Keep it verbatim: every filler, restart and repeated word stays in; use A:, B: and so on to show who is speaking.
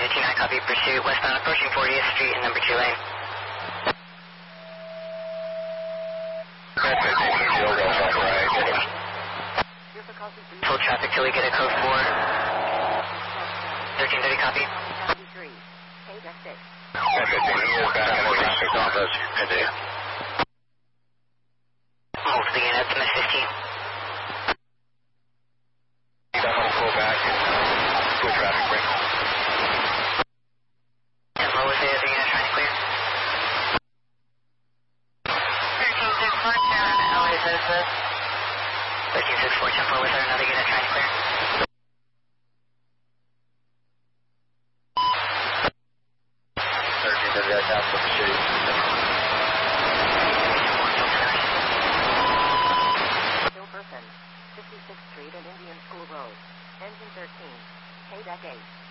A: eighteen, I copy. Pursuit westbound approaching fortieth Street and number two lane. Full traffic till we get a code four. thirteen thirty, copy. Hold to the unit, it's fifteen.
B: Pull back and full traffic break.
A: And what was the other unit trying to clear? thirteen six four, L A says this. thirteen six four, Temple, was there another unit trying to clear?
B: thirteen thirty, I got from the city.
C: Still person, fifty-sixth Street and Indian School Road. Engine thirteen, K deck eight.